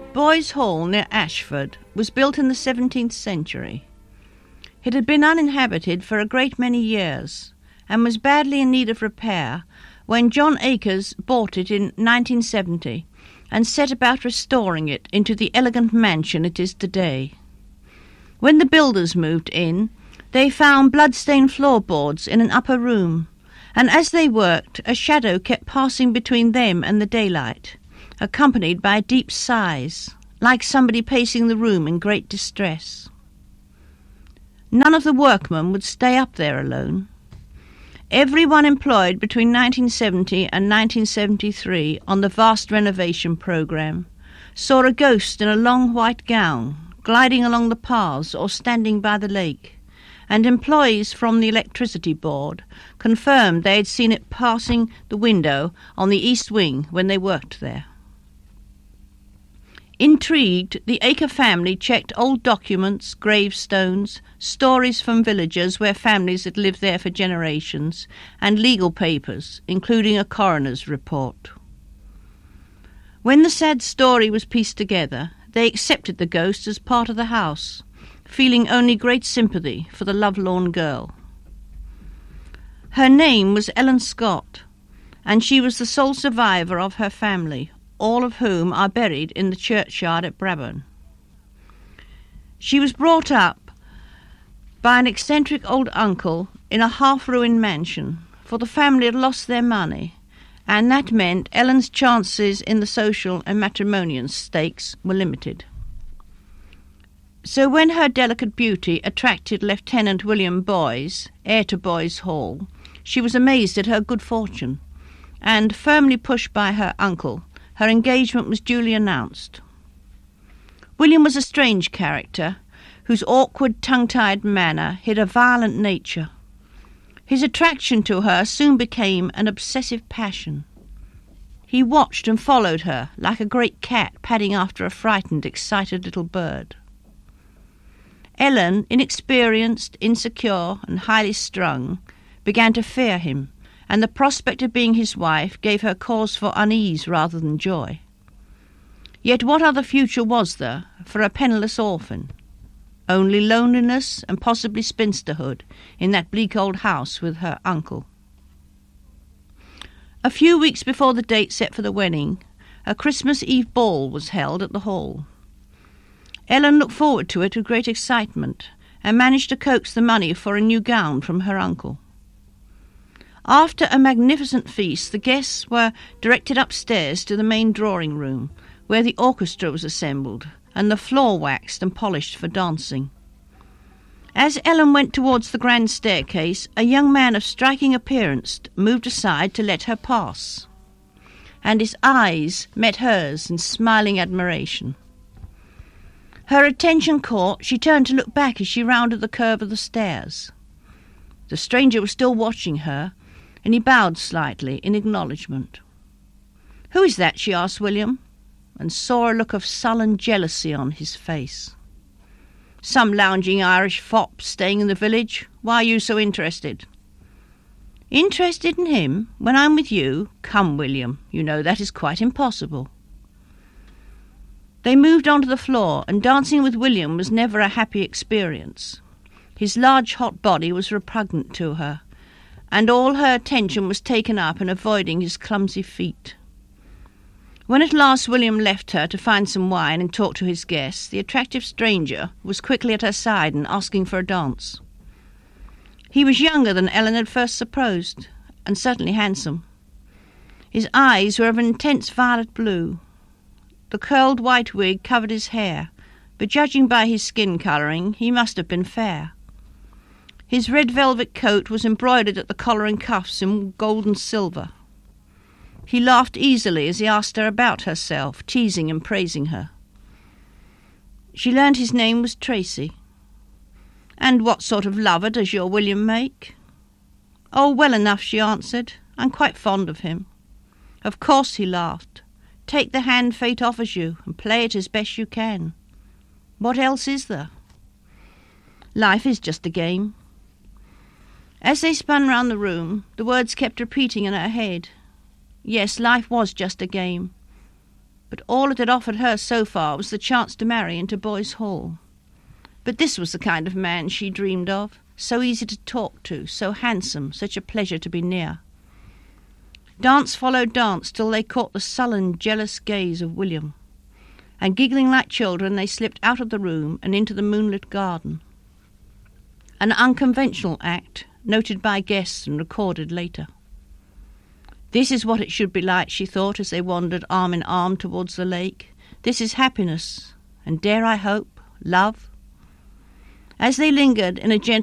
Boys Hall near Ashford was built in the 17th century. It had been uninhabited for a great many years and was badly in need of repair when John Akers bought it in 1970 and set about restoring it into the elegant mansion it is today. When the builders moved in, they found blood-stained floorboards in an upper room, and as they worked, a shadow kept passing between them and the daylight, accompanied by deep sighs, like somebody pacing the room in great distress. None of the workmen would stay up there alone. Everyone employed between 1970 and 1973 on the vast renovation programme saw a ghost in a long white gown gliding along the paths or standing by the lake, and employees from the electricity board confirmed they had seen it passing the window on the east wing when they worked there. Intrigued, the Aker family checked old documents, gravestones, stories from villagers where families had lived there for generations, and legal papers, including a coroner's report. When the sad story was pieced together, they accepted the ghost as part of the house, feeling only great sympathy for the lovelorn girl. Her name was Ellen Scott, and she was the sole survivor of her family, all of whom are buried in the churchyard at Brabourne. She was brought up by an eccentric old uncle in a half-ruined mansion, for the family had lost their money, and that meant Ellen's chances in the social and matrimonial stakes were limited. So when her delicate beauty attracted Lieutenant William Boys, heir to Boys Hall, she was amazed at her good fortune, and, firmly pushed by her uncle, her engagement was duly announced. William was a strange character, whose awkward, tongue-tied manner hid a violent nature. His attraction to her soon became an obsessive passion. He watched and followed her like a great cat padding after a frightened, excited little bird. Ellen, inexperienced, insecure, and highly strung, began to fear him, and the prospect of being his wife gave her cause for unease rather than joy. Yet what other future was there for a penniless orphan? Only loneliness and possibly spinsterhood in that bleak old house with her uncle. A few weeks before the date set for the wedding, a Christmas Eve ball was held at the Hall. Ellen looked forward to it with great excitement and managed to coax the money for a new gown from her uncle. After a magnificent feast, the guests were directed upstairs to the main drawing room, where the orchestra was assembled, and the floor waxed and polished for dancing. As Ellen went towards the grand staircase, a young man of striking appearance moved aside to let her pass, and his eyes met hers in smiling admiration. Her attention caught, she turned to look back as she rounded the curve of the stairs. The stranger was still watching her, and he bowed slightly in acknowledgment. "Who is that?" she asked William, and saw a look of sullen jealousy on his face. "Some lounging Irish fop staying in the village. Why are you so interested?" "Interested in him when I'm with you? Come, William, you know that is quite impossible." They moved onto the floor, and dancing with William was never a happy experience. His large hot body was repugnant to her, and all her attention was taken up in avoiding his clumsy feet. When at last William left her to find some wine and talk to his guests, the attractive stranger was quickly at her side and asking for a dance. He was younger than Ellen had first supposed, and certainly handsome. His eyes were of an intense violet blue. The curled white wig covered his hair, but judging by his skin colouring, he must have been fair. His red velvet coat was embroidered at the collar and cuffs in gold and silver. He laughed easily as he asked her about herself, teasing and praising her. She learned his name was Tracy. "And what sort of lover does your William make?" "Oh, well enough," she answered. "I'm quite fond of him." "Of course," he laughed. "Take the hand fate offers you and play it as best you can. What else is there? Life is just a game." As they spun round the room, the words kept repeating in her head. Yes, life was just a game. but all it had offered her so far was the chance to marry into Boys Hall. But this was the kind of man she dreamed of, so easy to talk to, so handsome, such a pleasure to be near. Dance followed dance till they caught the sullen, jealous gaze of William, and giggling like children they slipped out of the room and into the moonlit garden. An unconventional act, noted by guests and recorded later. This is what it should be like, she thought, as they wandered arm in arm towards the lake. This is happiness, and dare I hope, love? As they lingered in a gentle